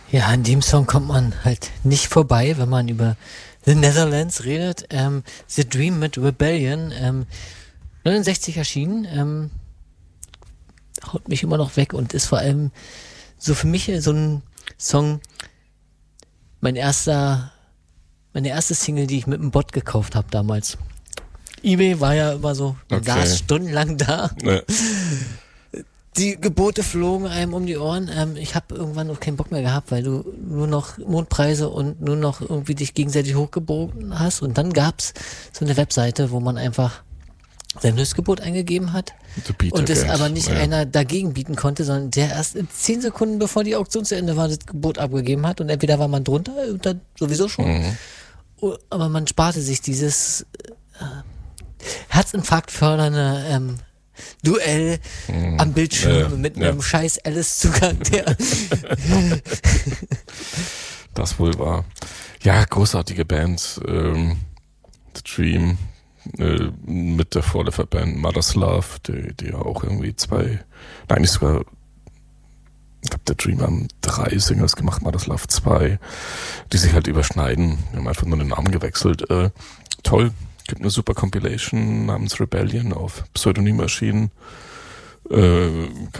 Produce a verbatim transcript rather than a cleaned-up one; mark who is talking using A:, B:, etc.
A: Ja, an dem Song kommt man halt nicht vorbei, wenn man über The Netherlands redet. Ähm, The Dream mit Rebellion, ähm, neunundsechzig erschienen, ähm, haut mich immer noch weg und ist vor allem so für mich so ein Song, mein erster, meine erste Single, die ich mit einem Bot gekauft habe damals. eBay war ja immer so, man
B: Okay.
A: saß stundenlang da.
B: Ne.
A: Die Gebote flogen einem um die Ohren. Ähm, ich habe irgendwann noch keinen Bock mehr gehabt, weil du nur noch Mondpreise und nur noch irgendwie dich gegenseitig hochgebogen hast. Und dann gab's so eine Webseite, wo man einfach sein Höchstgebot eingegeben hat und es aber nicht
B: ja.
A: einer dagegen bieten konnte, sondern der erst in zehn Sekunden, bevor die Auktion zu Ende war, das Gebot abgegeben hat und entweder war man drunter oder sowieso schon.
B: Mhm.
A: Aber man sparte sich dieses äh, Herzinfarkt fördernde ähm, Duell
B: Mhm.
A: am Bildschirm
B: Ja,
A: mit
B: ja.
A: einem scheiß Alice-Zugang, der
B: Das wohl war. Ja, großartige Band. Ähm, The Dream äh, mit der Vorläuferband Mother's Love, die, die ja auch irgendwie zwei, nein, nicht sogar, ich glaube, The Dream haben drei Singles gemacht, Mother's Love zwei, die sich halt überschneiden. Die haben einfach nur den Namen gewechselt. Äh, toll. Gibt eine super Compilation namens Rebellion auf Pseudonym erschienen. Äh,